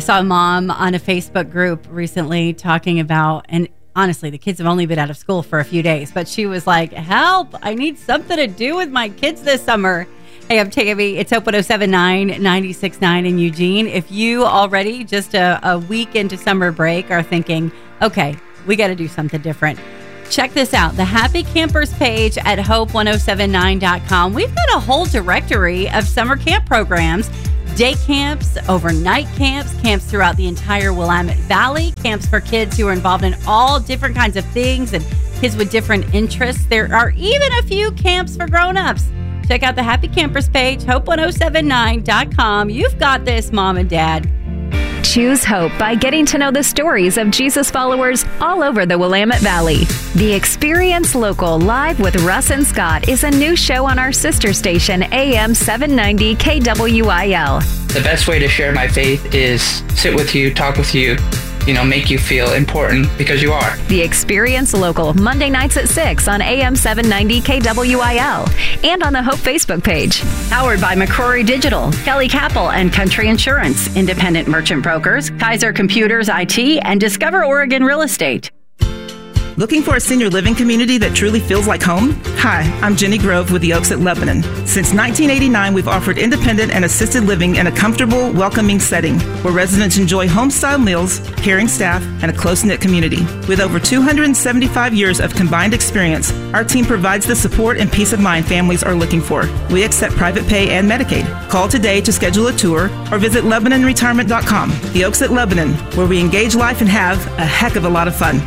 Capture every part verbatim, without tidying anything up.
saw a mom on a Facebook group recently talking about, and honestly, the kids have only been out of school for a few days, but she was like, help, I need something to do with my kids this summer. Hey, I'm Tammy. It's Hope one oh seven point nine, ninety-six point nine in Eugene. If you already, just a, a week into summer break, are thinking, okay, we got to do something different, check this out. The Happy Campers page at hope one oh seven nine dot com. We've got a whole directory of summer camp programs, day camps, overnight camps, camps throughout the entire Willamette Valley, camps for kids who are involved in all different kinds of things and kids with different interests. There are even a few camps for grown-ups. Check out the Happy Campers page, hope one oh seven nine dot com. You've got this, Mom and Dad. Choose hope by getting to know the stories of Jesus followers all over the Willamette Valley. The Experience Local Live with Russ and Scott is a new show on our sister station, A M seven ninety K W I L. The best way to share my faith is sit with you, talk with you, you know, make you feel important because you are. The Experience Local, Monday nights at six on A M seven ninety K W I L and on the Hope Facebook page. Powered by McCrory Digital, Kelly Capel and Country Insurance, Independent Merchant Brokers, Kaiser Computers I T, and Discover Oregon Real Estate. Looking for a senior living community that truly feels like home? Hi, I'm Jenny Grove with the Oaks at Lebanon. Since nineteen eighty-nine, we've offered independent and assisted living in a comfortable, welcoming setting where residents enjoy home-style meals, caring staff, and a close-knit community. With over two hundred seventy-five years of combined experience, our team provides the support and peace of mind families are looking for. We accept private pay and Medicaid. Call today to schedule a tour or visit Lebanon Retirement dot com. The Oaks at Lebanon, where we engage life and have a heck of a lot of fun.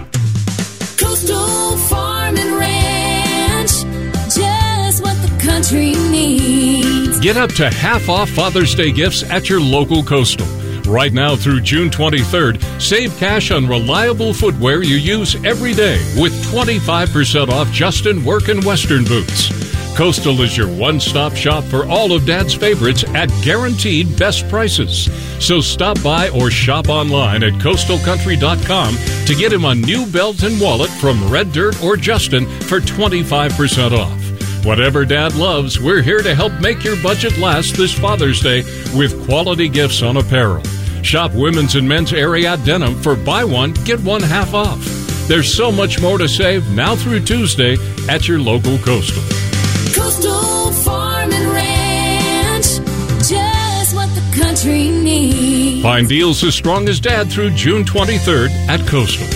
Coastal Farm and Ranch, just what the country needs. Get up to half off Father's Day gifts at your local Coastal. Right now through June twenty-third, save cash on reliable footwear you use every day with twenty-five percent off Justin Work and Western boots. Coastal is your one-stop shop for all of Dad's favorites at guaranteed best prices. So stop by or shop online at coastal country dot com to get him a new belt and wallet from Red Dirt or Justin for twenty-five percent off. Whatever Dad loves, we're here to help make your budget last this Father's Day with quality gifts on apparel. Shop women's and men's Ariat denim for buy one, get one half off. There's so much more to save now through Tuesday at your local Coastal. Coastal Farm and Ranch, just what the country needs. Find deals as strong as Dad through June twenty-third at Coastal.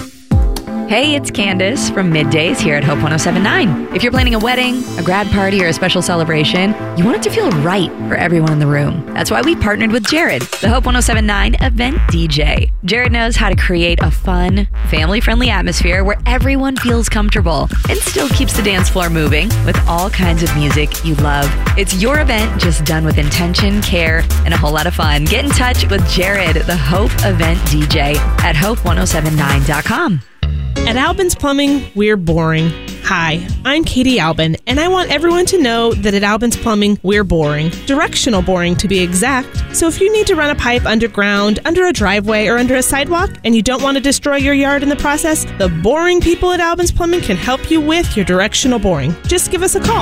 Hey, it's Candace from Middays here at Hope one oh seven point nine. If you're planning a wedding, a grad party, or a special celebration, you want it to feel right for everyone in the room. That's why we partnered with Jared, the Hope one oh seven point nine event D J. Jared knows how to create a fun, family-friendly atmosphere where everyone feels comfortable and still keeps the dance floor moving with all kinds of music you love. It's your event just done with intention, care, and a whole lot of fun. Get in touch with Jared, the Hope event D J at hope one oh seven nine dot com. At Albin's Plumbing, we're boring. Hi, I'm Katie Albin, and I want everyone to know that at Albin's Plumbing, we're boring. Directional boring, to be exact. So if you need to run a pipe underground, under a driveway, or under a sidewalk, and you don't want to destroy your yard in the process, the boring people at Albin's Plumbing can help you with your directional boring. Just give us a call.